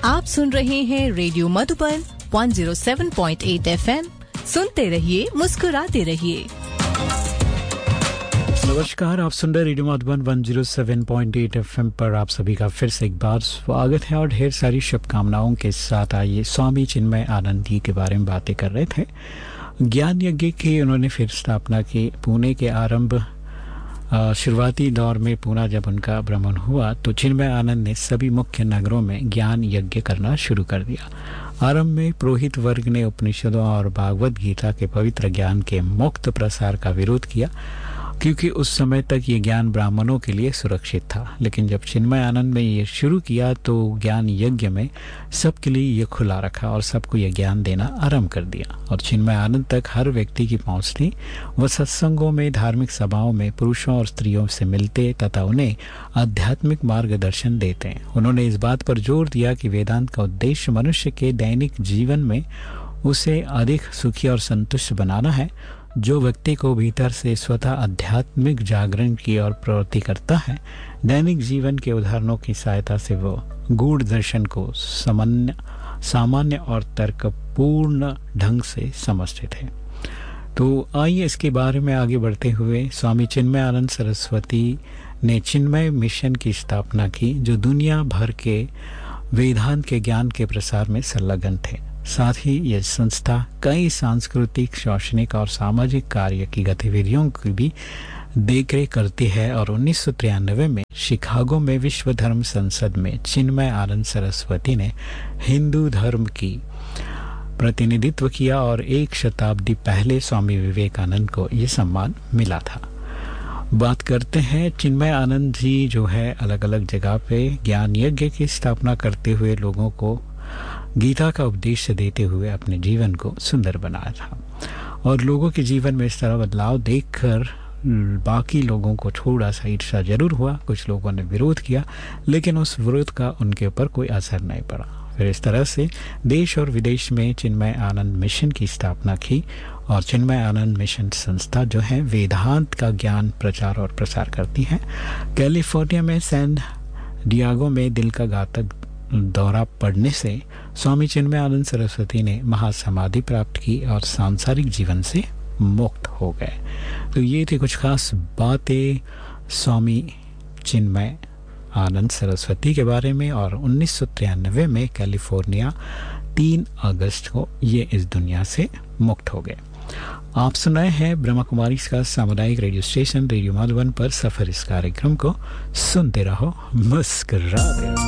आप सुन रहे हैं रेडियो मधुबन 107.8 FM। सुनते रहिए, मुस्कुराते रहिए। नमस्कार, आप सुन रहे रेडियो मधुबन 107.8 FM पर आप सभी का फिर से एक बार स्वागत है और ढेर सारी शुभकामनाओं के साथ आइए स्वामी चिन्मय आनंद जी के बारे में बातें कर रहे थे। ज्ञान यज्ञ की उन्होंने फिर स्थापना की। पुणे के आरंभ शुरुआती दौर में पूना जब उनका भ्रमण हुआ तो चिन्मय आनंद ने सभी मुख्य नगरों में ज्ञान यज्ञ करना शुरू कर दिया। आरंभ में पुरोहित वर्ग ने उपनिषदों और भागवत गीता के पवित्र ज्ञान के मुक्त प्रसार का विरोध किया, क्योंकि उस समय तक ये ज्ञान ब्राह्मणों के लिए सुरक्षित था। लेकिन जब चिन्मय आनंद ने ये शुरू किया तो ज्ञान यज्ञ में सबके लिए ये खुला रखा और सबको ये ज्ञान देना आरंभ कर दिया। और चिन्मय आनंद तक हर व्यक्ति की पहुंच थी। वह सत्संगों में, धार्मिक सभाओं में पुरुषों और स्त्रियों से मिलते तथा उन्हें आध्यात्मिक मार्गदर्शन देते। उन्होंने इस बात पर जोर दिया कि वेदांत का उद्देश्य मनुष्य के दैनिक जीवन में उसे अधिक सुखी और संतुष्ट बनाना है। जो व्यक्ति को भीतर से स्वतः आध्यात्मिक जागरण की ओर प्रवृत्ति करता है, दैनिक जीवन के उदाहरणों की सहायता से वो गूढ़ दर्शन को सामान्य और तर्कपूर्ण ढंग से समझते थे। तो आइए इसके बारे में आगे बढ़ते हुए स्वामी चिन्मय आनंद सरस्वती ने चिन्मय मिशन की स्थापना की, जो दुनिया भर के वेदांत के ज्ञान के प्रसार में संलग्न थे। साथ ही यह संस्था कई सांस्कृतिक, शैक्षणिक और सामाजिक कार्य की गतिविधियों की भी देखरेख करती है। और 1993 में शिकागो में विश्व धर्म संसद में चिन्मय आनंद सरस्वती ने हिंदू धर्म की प्रतिनिधित्व किया और एक शताब्दी पहले स्वामी विवेकानंद को ये सम्मान मिला था। बात करते हैं चिन्मय आनंद जी जो है अलग अलग जगह पे ज्ञान यज्ञ की स्थापना करते हुए लोगों को गीता का उपदेश देते हुए अपने जीवन को सुंदर बनाया था। और लोगों के जीवन में इस तरह बदलाव देखकर बाकी लोगों को थोड़ा सा ईर्ष्या जरूर हुआ। कुछ लोगों ने विरोध किया, लेकिन उस विरोध का उनके ऊपर कोई असर नहीं पड़ा। फिर इस तरह से देश और विदेश में चिन्मय आनंद मिशन की स्थापना की। और चिन्मय आनंद मिशन संस्था जो है वेदांत का ज्ञान प्रचार और प्रसार करती है। कैलिफोर्निया में सैन डियागो में दिल का घातक दौरा पड़ने से स्वामी चिन्मय आनंद सरस्वती ने महासमाधि प्राप्त की और सांसारिक जीवन से मुक्त हो गए। तो ये थी कुछ खास बातें स्वामी चिन्मय आनंद सरस्वती के बारे में। और 1993 में कैलिफोर्निया 3 अगस्त को ये इस दुनिया से मुक्त हो गए। आप सुन रहे हैं ब्रह्मा कुमारी का सामुदायिक रेडियो स्टेशन रेडियो मधुबन पर सफर। इस कार्यक्रम को सुनते रहो, मुस्कुराते रहो।